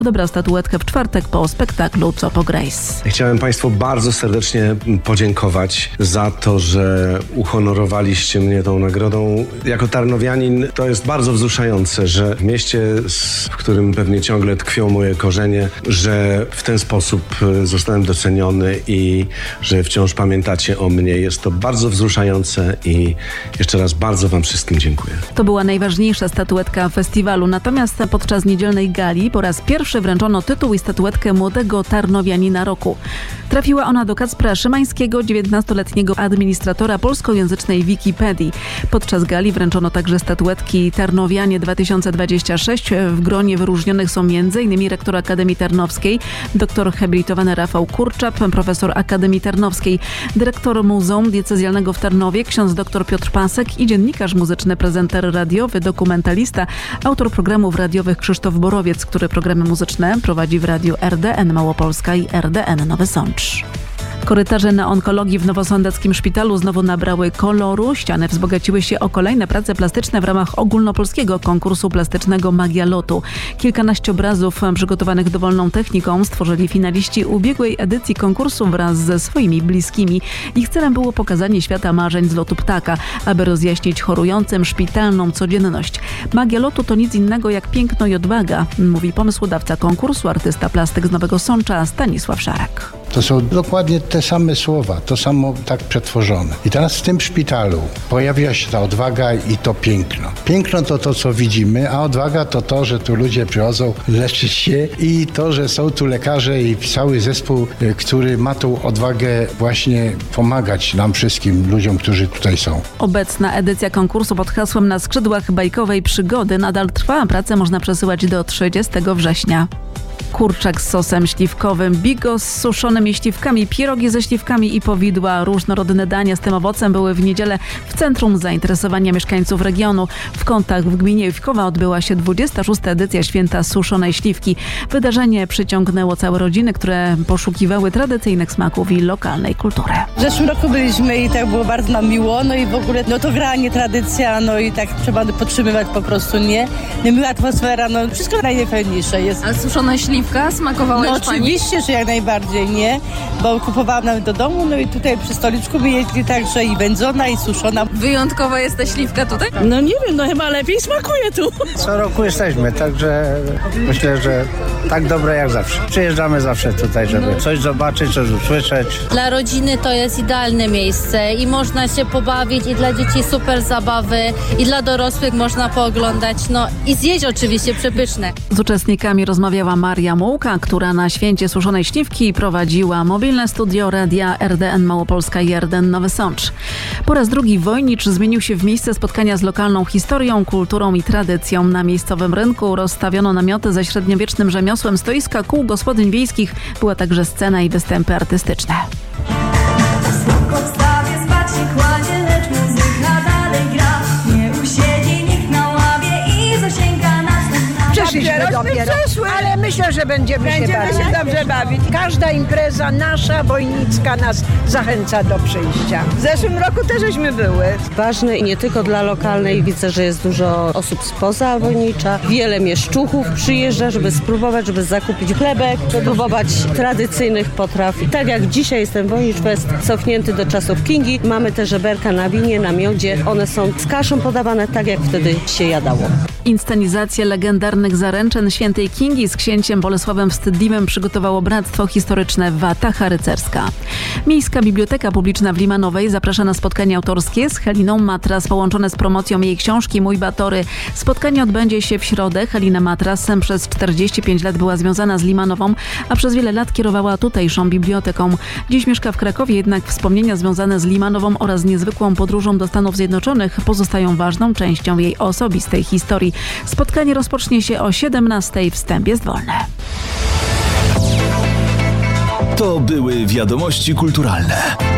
Odebrał statuetkę w czwartek po spektaklu Co po Grace. Chciałem Państwu bardzo serdecznie podziękować za to, że uhonorowaliście mnie tą nagrodą. Jako tarnowianin to jest bardzo wzruszające, że w mieście, w którym pewnie ciągle tkwią moje korzenie, że w ten sposób zostałem doceniony i że wciąż pamiętacie o mnie. Jest to bardzo wzruszające i jeszcze raz bardzo Wam wszystkim dziękuję. To była najważniejsza statuetka festiwalu, natomiast podczas niedzielnej gali po raz pierwszy wręczono tytuł i statuetkę młodego tarnowianina roku. Trafiła ona do Kacpra Szymańskiego, 19-letniego administratora polskojęzycznej Wikipedii. Podczas gali wręczono także statuetki Tarnowianie 2026. W gronie wyróżnionych są m.in. rektor Akademii Tarnowskiej, doktor habilitowany Rafał Kurczap, profesor Akademii Tarnowskiej, dyrektor Muzeum Diecezjalnego w Tarnowie, ksiądz dr Piotr Pasek i dziennikarz muzyczny, prezenter radiowy, dokumentalista, autor programów radiowych Krzysztof Borowiec, który programy muzyczne prowadzi w radiu RDN Małopolska i RDN Nowy Sącz. Korytarze na onkologii w Nowosądeckim Szpitalu znowu nabrały koloru. Ściany wzbogaciły się o kolejne prace plastyczne w ramach ogólnopolskiego konkursu plastycznego Magia Lotu. Kilkanaście obrazów przygotowanych dowolną techniką stworzyli finaliści ubiegłej edycji konkursu wraz ze swoimi bliskimi. Ich celem było pokazanie świata marzeń z lotu ptaka, aby rozjaśnić chorującym szpitalną codzienność. Magia Lotu to nic innego jak piękno i odwaga, mówi pomysłodawca konkursu, artysta plastyk z Nowego Sącza Stanisław Szarek. To są dokładnie te same słowa, to samo tak przetworzone. I teraz w tym szpitalu pojawia się ta odwaga i to piękno. Piękno to to, co widzimy, a odwaga to to, że tu ludzie przychodzą leczyć się i to, że są tu lekarze i cały zespół, który ma tą odwagę właśnie pomagać nam wszystkim, ludziom, którzy tutaj są. Obecna edycja konkursu pod hasłem Na skrzydłach bajkowej przygody nadal trwa, a pracę można przesyłać do 30 września. Kurczak z sosem śliwkowym, bigos z suszonymi śliwkami, pierogi ze śliwkami i powidła. Różnorodne dania z tym owocem były w niedzielę w centrum zainteresowania mieszkańców regionu. W Kątach w gminie Jówkowa odbyła się 26. edycja Święta Suszonej Śliwki. Wydarzenie przyciągnęło całe rodziny, które poszukiwały tradycyjnych smaków i lokalnej kultury. W zeszłym roku byliśmy i tak było bardzo nam miło, no i w ogóle to granie, tradycja, no i tak trzeba podtrzymywać po prostu, nie? No miła atmosfera, no wszystko najfajniejsze jest. A suszona śliwka smakowała już pani? Oczywiście, że jak najbardziej, nie? Bo kupowałam nawet do domu, no i tutaj przy stoliczku my jedli także i wędzona, i suszona. Wyjątkowa jest ta śliwka tutaj? No nie wiem, no chyba lepiej smakuje tu. Co roku jesteśmy, także myślę, że tak dobre jak zawsze. Przyjeżdżamy zawsze tutaj, żeby coś zobaczyć, coś usłyszeć. Dla rodziny to jest idealne miejsce i można się pobawić, i dla dzieci super zabawy, i dla dorosłych można pooglądać, no i zjeść oczywiście przepyszne. Z uczestnikami rozmawiała Maria Mułka, która na święcie suszonej śliwki prowadziła mobilne studio radia RDN Małopolska i RDN Nowy Sącz. Po raz drugi Wojnicz zmienił się w miejsce spotkania z lokalną historią, kulturą i tradycją. Na miejscowym rynku rozstawiono namioty ze średniowiecznym rzemiosłem, stoiska kół gospodyń wiejskich. Była także scena i występy artystyczne. Przeszliśmy dopiero, ale myślę, że będziemy się dobrze bawić. Każda impreza nasza, wojnicka nas zachęca do przyjścia. W zeszłym roku też żeśmy były. Ważne i nie tylko dla lokalnej. Widzę, że jest dużo osób spoza Wojnicza. Wiele mieszczuchów przyjeżdża, żeby spróbować, żeby zakupić chlebek, spróbować tradycyjnych potraw. I tak jak dzisiaj jest ten Wojnicz Fest cofnięty do czasów Kingi, mamy te żeberka na winie, na miodzie. One są z kaszą podawane tak, jak wtedy się jadało. Inscenizację legendarnych zaręczyn świętej Kingi z księciem Bolesławem Wstydliwym przygotowało Bractwo Historyczne Wataha Rycerska. Miejska Biblioteka Publiczna w Limanowej zaprasza na spotkanie autorskie z Heliną Matras połączone z promocją jej książki Mój Batory. Spotkanie odbędzie się w środę. Halina Matras przez 45 lat była związana z Limanową, a przez wiele lat kierowała tutejszą biblioteką. Dziś mieszka w Krakowie, jednak wspomnienia związane z Limanową oraz niezwykłą podróżą do Stanów Zjednoczonych pozostają ważną częścią jej osobistej historii. Spotkanie rozpocznie się o 17:00. Wstęp jest wolny. To były wiadomości kulturalne.